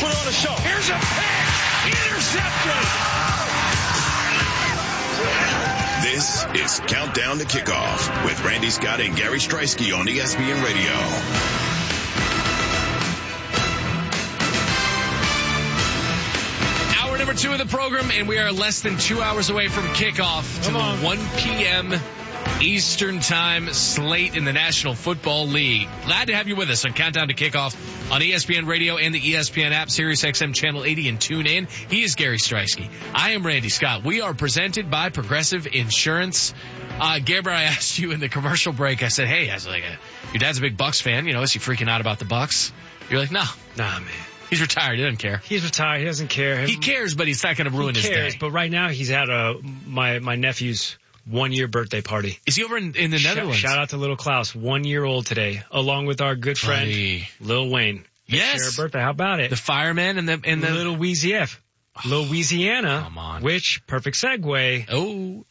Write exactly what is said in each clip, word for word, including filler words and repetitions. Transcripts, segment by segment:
put on a show. Here's a pitch. Intercepted. This is Countdown to Kickoff with Randy Scott and Gary Streisky on E S P N Radio. Hour number two of the program, and we are less than two hours away from kickoff to Come on. the one p.m. Eastern Time slate in the National Football League. Glad to have you with us on Countdown to Kickoff on E S P N Radio and the E S P N app, Sirius X M Channel eighty, and tune in. He is Gary Streisky. I am Randy Scott. We are presented by Progressive Insurance. Uh, Gabriel, I asked you in the commercial break, I said, hey, I was like, uh, your dad's a big Bucks fan. You know, is he freaking out about the Bucks? You're like, no, nah, man. He's retired. He doesn't care. He's retired. He doesn't care. He cares, but he's not going to ruin he his cares, day. But right now he's at a, my, my nephew's one-year birthday party. Is he over in, in the Shout, Netherlands? shout out to little Klaus, one year old today, along with our good friend, Buddy. Lil Wayne. They Yes. share a birthday. How about it? The fireman and the and the Little Wheezy F. Louisiana, come on. which, perfect segue, oh,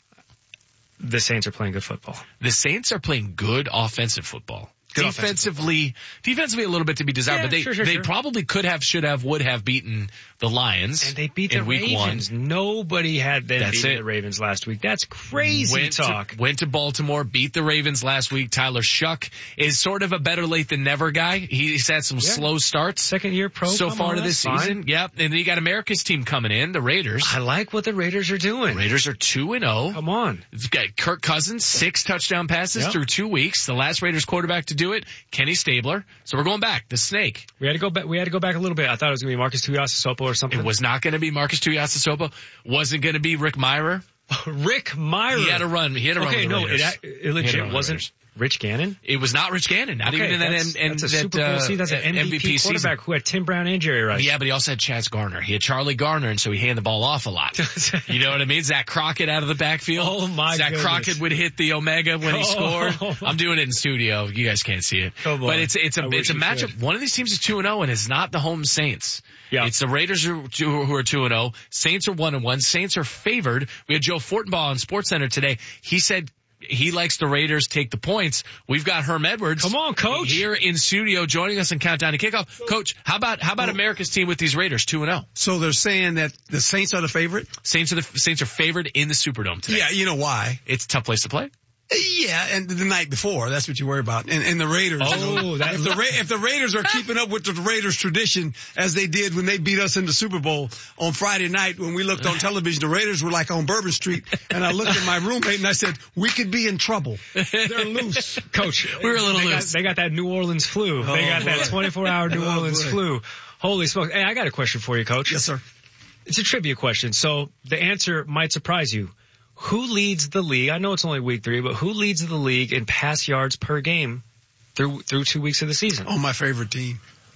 the Saints are playing good football. the Saints are playing good offensive football. Good defensively, defensively a little bit to be desired, Yeah, but they sure, sure, they sure. probably could have, should have, would have beaten the Lions. And they beat the in week Ravens. one. Nobody had them That's beating it. the Ravens last week. That's crazy Went talk. To, went to Baltimore, beat the Ravens last week. Tyler Shuck is sort of a better late than never guy. He's had some Yeah. slow starts Second year pro. so come far on, to this that's season. fine. Yep. And then you got America's team coming in, the Raiders. I like what the Raiders are doing. Raiders are two and oh. Come on. It's got Kirk Cousins, six touchdown passes Yep. through two weeks. The last Raiders quarterback to do it, Kenny Stabler. So we're going back. The Snake. We had to go back. We had to go back a little bit. I thought it was going to be Marcus Tuiasosopo or something. It was not going to be Marcus Tuiasosopo. Wasn't going to be Rick Myrer. Rick Meyer. He had to run. He had to run Okay, with the no, it, Raiders. it He had to legit run with the wasn't Raiders. Rich Gannon. It was not Rich Gannon. Not Okay, even in that, that's, and, that's a that, Super Bowl uh, season. That's an M V P, season. quarterback who had Tim Brown and Jerry Rice. Yeah, but he also had Chaz Garner. He had Charlie Garner, and so he handed the ball off a lot. You know what I mean? Zach Crockett out of the backfield. Oh, my Zach goodness. Crockett would hit the Omega when he Oh, scored. my. I'm doing it in studio. You guys can't see it. Come on. But it's it's a I it's wish a you matchup. could. One of these teams is two and zero, and it's not the home Saints. Yeah. It's the Raiders who who are two and zero. Saints are one and one. Saints are favored. We had Joe Fortenbaugh on SportsCenter today. He said he likes the Raiders take the points. We've got Herm Edwards. Come on, Coach. Here in studio joining us in Countdown to Kickoff. Coach, how about how about America's team with these Raiders two and zero? So they're saying that the Saints are the favorite? Saints are the Saints are favored in the Superdome today. Yeah, you know why? It's a tough place to play. Yeah, and the night before, that's what you worry about. And, and the Raiders. Oh, you know, that- if the Ra- if the Raiders are keeping up with the Raiders tradition as they did when they beat us in the Super Bowl on Friday night when we looked on television, the Raiders were like on Bourbon Street, and I looked at my roommate and I said, we could be in trouble. They're loose. Coach, We were a little they got, loose. they got that New Orleans flu. they got that boy. twenty-four hour New Oh, Orleans boy. flu. Holy smokes. Hey, I got a question for you, Coach. Yes, sir. It's a trivia question, so the answer might surprise you. Who leads the league? I know it's only week three, but who leads the league in pass yards per game through through two weeks of the season? Oh, my favorite team.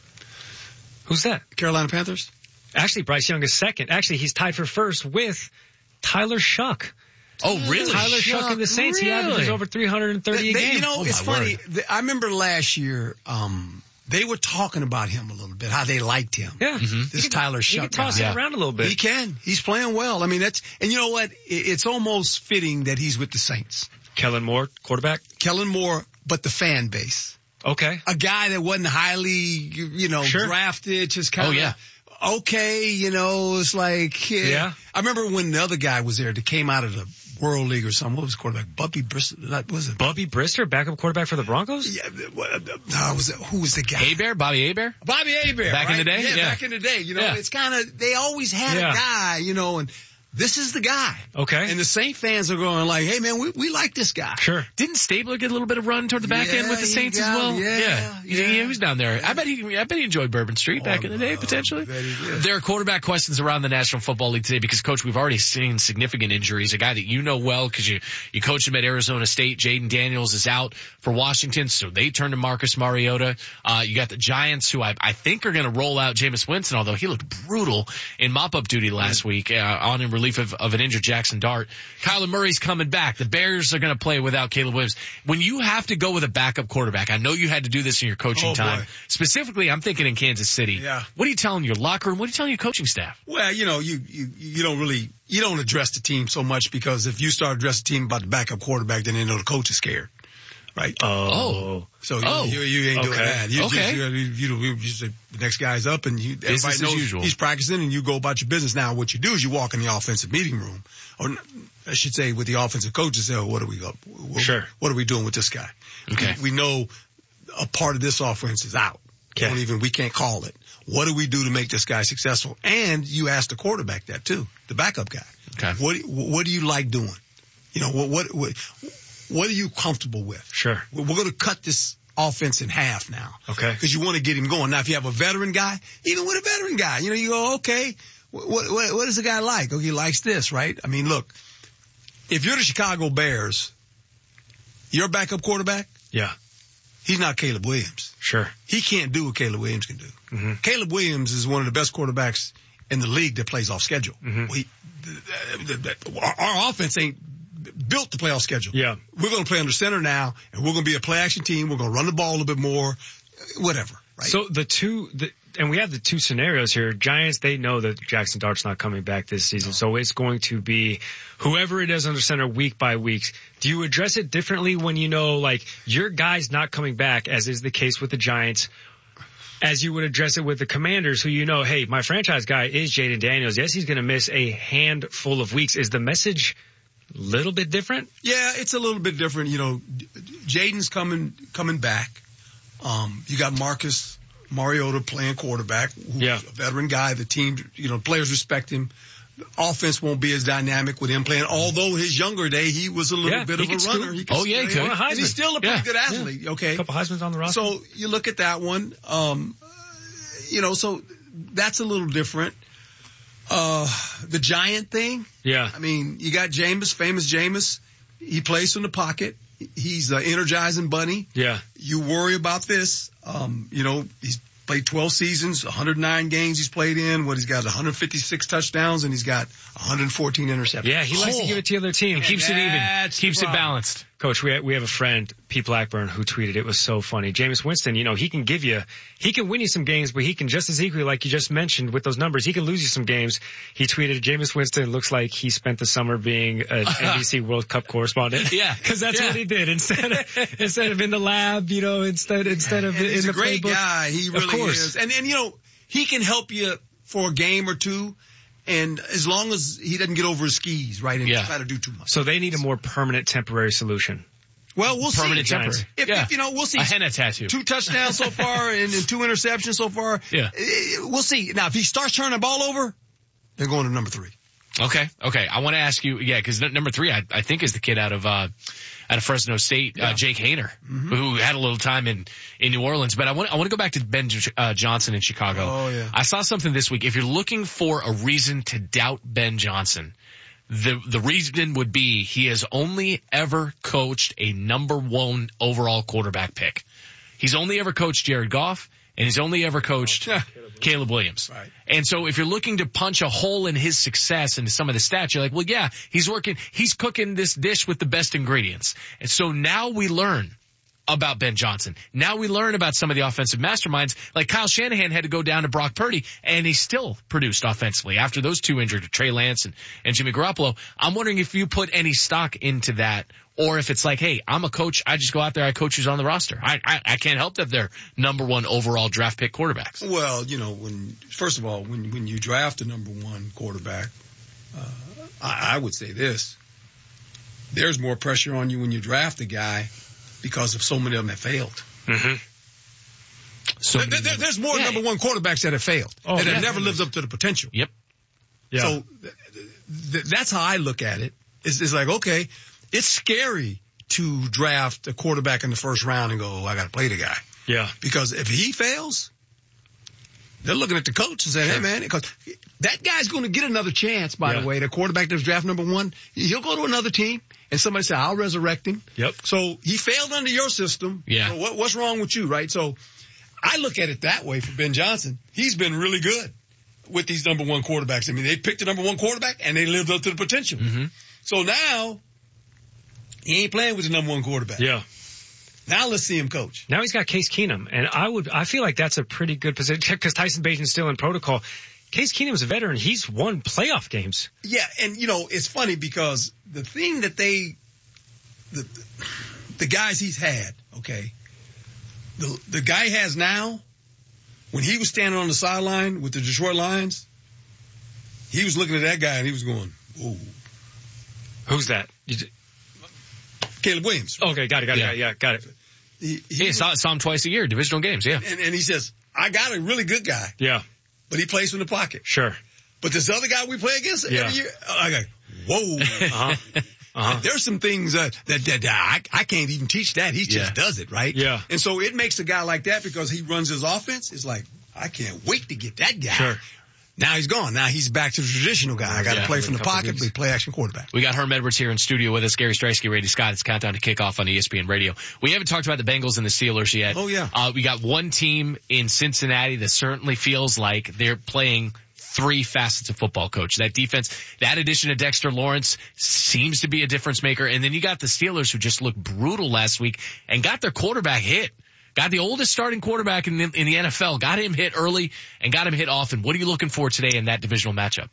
Who's that? Carolina Panthers? Actually, Bryce Young is second. Actually, he's tied for first with Tyler Shuck. Oh, really? Tyler Shuck and the Saints. He averages Really? over three hundred thirty They- a they- game. You know, Oh, it's my funny. The- I remember last year, um, they were talking about him a little bit, how they liked him. yeah. This He can- Tyler He can Shuck toss guy. it around a little bit. He can. He's playing well. I mean, that's, and you know what? It- It's almost fitting that he's with the Saints. Kellen Moore, quarterback. Kellen Moore, but the fan base. Okay. A guy that wasn't highly, you, you know, Sure. drafted, just kind Oh, of. yeah. Okay, you know, it's like, eh. Yeah. I remember when the other guy was there that came out of the World League or something. What was the quarterback? Bubby Bristol? What was it? Bubby Brister, backup quarterback for the Broncos? Yeah, what- no, was it, who was the guy? Hebert, Bobby Hebert. Bobby Hebert. Back in right? the day? Yeah, Yeah. back in the day. You know, Yeah. it's kind of, they always had Yeah. a guy, you know, and this is the guy. Okay. And the Saint fans are going like, hey man, we, we like this guy. Sure. Didn't Stabler get a little bit of run toward the back Yeah, end with the he Saints as got- well? yeah, He- yeah. he was down there. I bet he, I bet he enjoyed Bourbon Street back in the day, Oh, potentially. bet he did. There are quarterback questions around the National Football League today because, Coach, we've already seen significant injuries. A guy that you know well because you, you coached him at Arizona State, Jaden Daniels, is out for Washington, so they turn to Marcus Mariota. Uh, you got the Giants, who I, I think are going to roll out Jameis Winston, although he looked brutal in mop-up duty last week uh, on in relief of, of an injured Jackson Dart. Kyler Murray's coming back. The Bears are going to play without Caleb Williams. When you have to go with a backup quarterback, I know you had to do this in your coaching Oh, time. boy. Specifically, I'm thinking in Kansas City. Yeah. What are you telling your locker room? What are you telling your coaching staff? Well, you know, you, you, you don't really, you don't address the team so much because if you start addressing the team about the backup quarterback, then they know the coach is scared. right? Oh. So you, Oh. you, you ain't doing Okay. that. You Okay. just, you, you, you just say, the next guy's up and you, Business everybody as knows usual. he's practicing and you go about your business. Now what you do is you walk in the offensive meeting room, or I should say with the offensive coach and say, oh, what are we up? What, Sure. What are we doing with this guy? Okay. We, we know a part of this offense is out. Okay. Don't even, we can't call it. What do we do to make this guy successful? And you ask the quarterback that too, the backup guy. Okay. What, what do you like doing? You know, what, what, what, what are you comfortable with? Sure. We're going to cut this offense in half now. Okay. Because you want to get him going. Now, if you have a veteran guy, even with a veteran guy, you know, you go, okay, what, what, what is the guy like? Okay, he likes this, right? I mean, look, if you're the Chicago Bears, your backup quarterback, Yeah. he's not Caleb Williams. Sure. He can't do what Caleb Williams can do. Mm-hmm. Caleb Williams is one of the best quarterbacks in the league that plays off schedule. Mm-hmm. We, the, the, the, our, our offense ain't built to play off schedule. Yeah. We're going to play under center now, and we're going to be a play action team. We're going to run the ball a little bit more, whatever. Right? So the two, the, and we have the two scenarios here. Giants, they know that Jackson Dart's not coming back this season, so it's going to be whoever it is under center week by week. Do you address it differently when you know, like, your guy's not coming back, as is the case with the Giants, as you would address it with the Commanders, who you know, hey, my franchise guy is Jaden Daniels. Yes, he's going to miss a handful of weeks. Is the message a little bit different? Yeah, it's a little bit different. You know, Jaden's coming coming back. Um, you got Marcus Mariota playing quarterback, who's Yeah. a veteran guy. The team, you know, players respect him. The offense won't be as dynamic with him playing. Although his younger day, he was a little Yeah, bit he of a could runner. scoop. Oh, yeah, he still- could. Won a And he's Heisman. still a pretty Yeah. good athlete. Okay. A couple Heisman's on the roster. So you look at that one, um, you know, so that's a little different. Uh, the Giant thing, yeah. I mean, you got Jameis, famous Jameis. He plays from the pocket. He's the energizing bunny. Yeah. You worry about this. Um, you know, he's played twelve seasons, one hundred nine games he's played in. What he's got, one hundred fifty-six touchdowns, and he's got one hundred fourteen interceptions. Yeah, he likes to Oh. give it to the other team. Keeps it even. That's the Keeps it problem. balanced. Coach, we we have a friend, Pete Blackburn, who tweeted, it was so funny. Jameis Winston, you know, he can give you, he can win you some games, but he can just as equally, like you just mentioned with those numbers, he can lose you some games. He tweeted, Jameis Winston looks like he spent the summer being an N B C World Cup correspondent. Yeah. Cause that's Yeah. what he did. Instead of, instead of in the lab, you know, instead, instead of And in he's the a great playbook. guy. He really Of course. is. And, and, you know, he can help you for a game or two. And as long as he doesn't get over his skis, right, and Yeah. try to do too much. So they need a more permanent temporary solution. Well, we'll Permanent see. temporary. If, Yeah. if, you know, we'll see. A henna tattoo. Two touchdowns so far and, and two interceptions so far. Yeah. Eh, We'll see. Now, if he starts turning the ball over, they're going to number three. Okay. Okay. I want to ask you, yeah, because number three, I, I think is the kid out of, uh, out of Fresno State, uh, Jake Haener, Mm-hmm. who had a little time in, in New Orleans. But I want, I want to go back to Ben uh, Johnson in Chicago. Oh, yeah. I saw something this week. If you're looking for a reason to doubt Ben Johnson, the, the reason would be he has only ever coached a number one overall quarterback pick. He's only ever coached Jared Goff, and he's only ever coached Yeah. Caleb Williams. Right. And so if you're looking to punch a hole in his success into some of the stats, you're like, well, yeah, he's working, he's cooking this dish with the best ingredients. And so now we learn about Ben Johnson. Now we learn about some of the offensive masterminds. Like Kyle Shanahan had to go down to Brock Purdy, and he still produced offensively after those two injured, Trey Lance and, and Jimmy Garoppolo. I'm wondering if you put any stock into that, or if it's like, hey, I'm a coach, I just go out there, I coach who's on the roster. I, I, I can't help that they're number one overall draft pick quarterbacks. Well, you know, when first of all, when when you draft a number one quarterback, uh, I, I would say this: there's more pressure on you when you draft a guy because of so many of them have failed. Mm-hmm. So There, there, there's more Yeah. number one quarterbacks that have failed Oh, that yeah. have never lived up to the potential. Yep. Yeah. So th- th- that's how I look at it. It's, it's like, okay, it's scary to draft a quarterback in the first round and go, oh, I got to play the guy. yeah. Because if he fails, they're looking at the coach and saying, hey, man, because that guy's going to get another chance, by Yeah. the way. The quarterback that was draft number one, he'll go to another team and somebody say, I'll resurrect him. Yep. So he failed under your system. Yeah. So what, what's wrong with you, right? So I look at it that way for Ben Johnson. He's been really good with these number one quarterbacks. I mean, they picked the number one quarterback and they lived up to the potential. Mm-hmm. So now he ain't playing with the number one quarterback. Yeah. Now let's see him coach. Now he's got Case Keenum, and I would, I feel like that's a pretty good position because Tyson Bagent's still in protocol. Case Keenum's a veteran. He's won playoff games. Yeah, and you know, it's funny because the thing that they, the, the guys he's had, okay, the the guy he has now, when he was standing on the sideline with the Detroit Lions, he was looking at that guy and he was going, whoa. Who's that? You d- Caleb Williams. Okay, got it, got it, Yeah. got it, yeah, got it. He, he Yeah, saw, saw him twice a year, divisional games, yeah. and, and he says, I got a really good guy, Yeah, but he plays from the pocket. sure. But this other guy we play against Yeah. every year, I go, whoa. Uh-huh. Uh-huh. There's some things uh, that, that, that I, I can't even teach that. He just Yeah. does it, right? Yeah. And so it makes a guy like that, because he runs his offense, it's like, I can't wait to get that guy. Sure. Now he's gone. Now he's back to the traditional guy. I got to Yeah. play from the Couple pocket, weeks. but he play action quarterback. We got Herm Edwards here in studio with us, Gary Streisky, Randy Scott. It's Countdown to Kickoff on E S P N Radio. We haven't talked about the Bengals and the Steelers yet. Oh, yeah. Uh, we got one team in Cincinnati that certainly feels like they're playing three facets of football, coach. That defense, that addition of Dexter Lawrence seems to be a difference maker. And then you got the Steelers, who just looked brutal last week and got their quarterback hit. Got the oldest starting quarterback in the, in the N F L, got him hit early and got him hit often. What are you looking for today in that divisional matchup?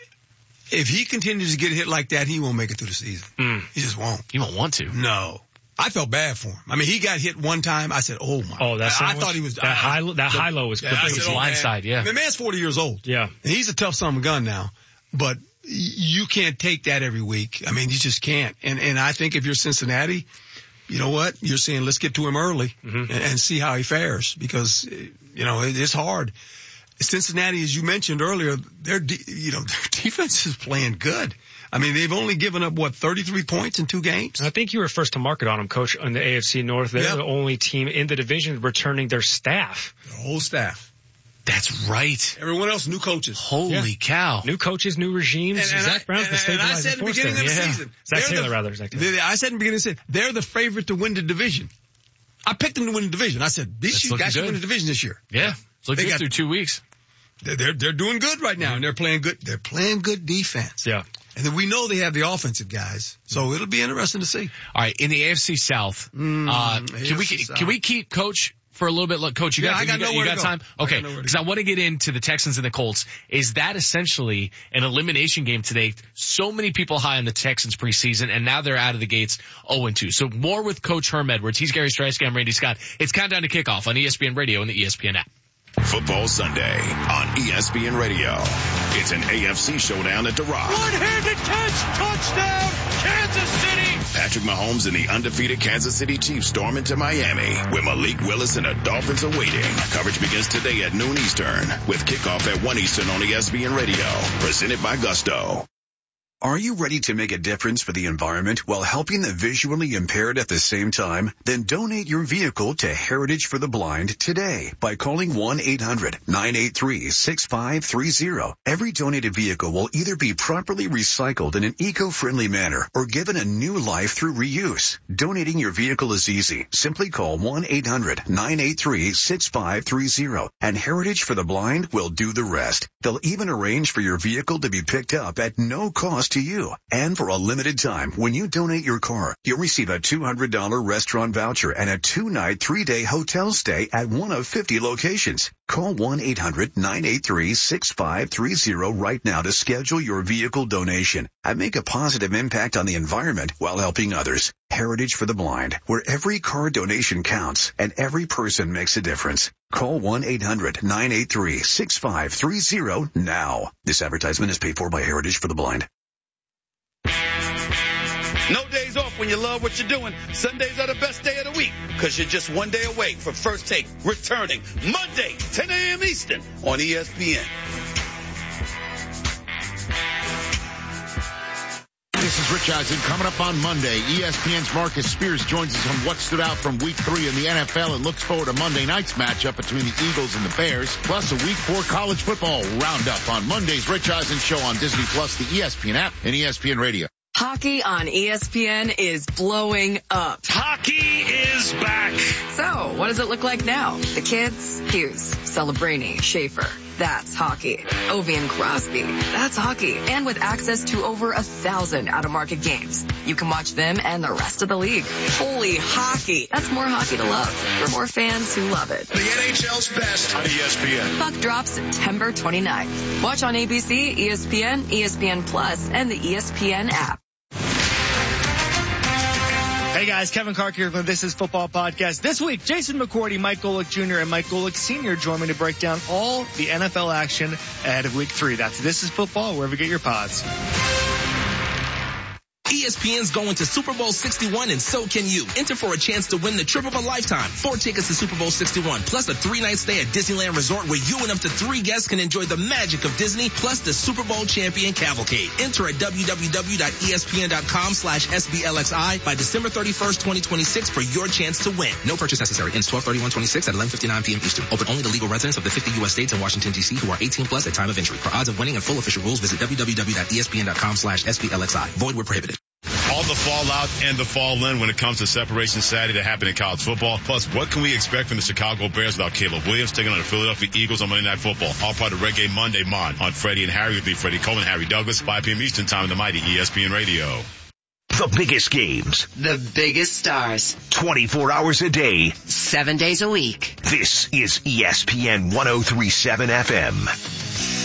If he continues to get hit like that, he won't make it through the season. Mm. He just won't. You won't want to. No. I felt bad for him. I mean, he got hit one time. I said, oh my. Oh, that's I, I thought he was. that I, high. That high low was Yeah, quick. I It said, was oh, man. blindside, yeah. The man's forty years old. Yeah. And he's a tough son of a gun now, but you can't take that every week. I mean, you just can't. And, and I think if you're Cincinnati, you know what? You're saying, let's get to him early Mm-hmm. and, and see how he fares, because, you know, it, it's hard. Cincinnati, as you mentioned earlier, their, de- you know, their defense is playing good. I mean, they've only given up, what, thirty-three points in two games? I think you were first to market on them, Coach, in the A F C North. They're Yep. the only team in the division returning their staff. The whole staff. That's right. Everyone else, new coaches. Holy Yeah. cow. New coaches, new regimes. And- and Zach I- Brown's the and- and I stabilizing said at the force beginning there. of the Yeah. season, Zach they're Taylor, the- rather. Zach Taylor. They- I said in the beginning, I said, they're the favorite to win the division. I picked them to win the division. I said, these That's guys looking should good. win the division this year. Yeah. Look They good got- through two weeks. They're, they're, they're doing good right now, and they're playing good. They're playing good defense. Yeah. And then we know they have the offensive guys, so it'll be interesting to see. All right. In the A F C South, Mm, uh, can we, A F C South. can we keep Coach for a little bit? Look, Coach, you Yeah, got, I got you got, you nowhere to got go. time? I got Okay. nowhere to Because go. I want to get into the Texans and the Colts. Is that essentially an elimination game today? So many people high on the Texans preseason, and now they're out of the gates oh and two. So more with Coach Herm Edwards. He's Gary Streisky. I'm Randy Scott. It's Countdown to Kickoff on E S P N Radio and the E S P N app. Football Sunday on E S P N Radio. It's an A F C showdown at The Rock. One-handed catch, touchdown, Kansas City. Patrick Mahomes and the undefeated Kansas City Chiefs storm into Miami, where Malik Willis and the Dolphins are waiting. Coverage begins today at noon Eastern, with kickoff at one Eastern on E S P N Radio. Presented by Gusto. Are you ready to make a difference for the environment while helping the visually impaired at the same time? Then donate your vehicle to Heritage for the Blind today by calling one eight hundred nine eight three six five three zero. Every donated vehicle will either be properly recycled in an eco-friendly manner or given a new life through reuse. Donating your vehicle is easy. Simply call one eight hundred nine eight three six five three zero and Heritage for the Blind will do the rest. They'll even arrange for your vehicle to be picked up at no cost to you. And for a limited time, when you donate your car, you'll receive a two hundred dollars restaurant voucher and a two-night, three-day hotel stay at one of fifty locations. Call one eight hundred nine eight three six five three zero right now to schedule your vehicle donation and make a positive impact on the environment while helping others. Heritage for the Blind, where every car donation counts and every person makes a difference. Call one eight hundred nine eight three six five three zero now. This advertisement is paid for by Heritage for the Blind. No days off when you love what you're doing. Sundays are the best day of the week because you're just one day away from First Take returning Monday, ten a.m. Eastern on E S P N. This is Rich Eisen. Coming up on Monday, E S P N's Marcus Spears joins us on what stood out from week three in the N F L and looks forward to Monday night's matchup between the Eagles and the Bears, plus a week four college football roundup on Monday's Rich Eisen show on Disney Plus, the E S P N app, and E S P N Radio. Hockey on E S P N is blowing up. Hockey is back. So, what does it look like now? The kids? Hughes, Celebrini, Schaefer. That's hockey. Ovi and Crosby. That's hockey. And with access to over a thousand out-of-market games, you can watch them and the rest of the league. Holy hockey. That's more hockey to love for more fans who love it. The N H L's best on E S P N. Puck drops September twenty-ninth. Watch on A B C, E S P N, E S P N Plus, and the E S P N app. Hey guys, Kevin Clark here from This Is Football Podcast. This week, Jason McCourty, Mike Golick Junior, and Mike Golick Senior join me to break down all the N F L action ahead of week three. That's This Is Football, wherever you get your pods. E S P N's going to Super Bowl sixty-one, and so can you. Enter for a chance to win the trip of a lifetime. Four tickets to Super Bowl sixty-one, plus a three-night stay at Disneyland Resort where you and up to three guests can enjoy the magic of Disney, plus the Super Bowl champion cavalcade. Enter at w w w dot e s p n dot com slash s b l x i by December thirty-first, twenty twenty-six for your chance to win. No purchase necessary. Ends twelve thirty-one twenty-six at eleven fifty-nine p.m. Eastern. Open only to legal residents of the fifty U S states and Washington, D C who are eighteen plus at time of entry. For odds of winning and full official rules, visit w w w dot e s p n dot com slash s b l x i. Void where prohibited. All the fallout and the fall in when it comes to Separation Saturday that happened in college football. Plus, what can we expect from the Chicago Bears without Caleb Williams taking on the Philadelphia Eagles on Monday Night Football? All part of Reggae Monday Mon on Freddie and Harry with me, Freddie Coleman, Harry Douglas, five p.m. Eastern Time on the mighty E S P N Radio. The biggest games. The biggest stars. twenty-four hours a day. Seven days a week. This is E S P N one oh three point seven F M.